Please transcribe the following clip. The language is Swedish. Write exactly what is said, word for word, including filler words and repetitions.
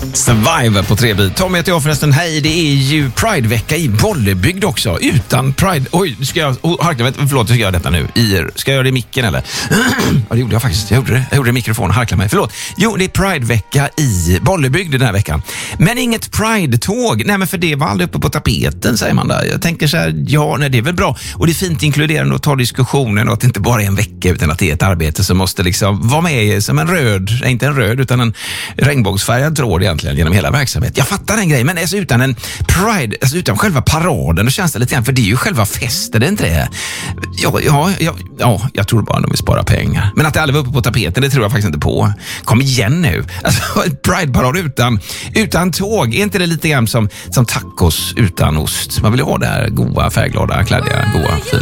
Survivor på tre bit. Tom heter jag förresten. Hej, det är ju Pride-vecka i Bollebygd också. Utan Pride... Oj, ska jag... Oh, harkla, förlåt, jag ska göra detta nu. I, ska jag göra det i micken eller? Ja, det gjorde jag faktiskt. Jag gjorde det. Jag gjorde det i mikrofonen. Harkla mig. Förlåt. Jo, det är Pride-vecka i Bollebygd den här veckan. Men inget Pride-tåg. Nej, men för det var aldrig uppe på tapeten, säger man där. Jag tänker så här, ja, nej, det är väl bra. Och det är fint inkluderande att ta diskussionen och att det inte bara är en vecka utan att det är ett arbete som måste liksom vara med som en röd, inte en röd utan en regnbågsfärgad tråd egentligen genom hela verksamheten. Jag fattar den grejen, men alltså utan en Pride, alltså utan själva paraden, då känns det lite grann, för det är ju själva festen, det är inte det? Ja, ja, ja, ja, jag tror bara att de vill spara pengar. Men att det aldrig var uppe på tapeten, det tror jag faktiskt inte på. Kom igen nu. Alltså, Pride-parad utan, utan tåg, är inte det lite grann som, som tacos utan ost? Man vill ju ha det här goa, färgglada, kladdiga, goa, fina.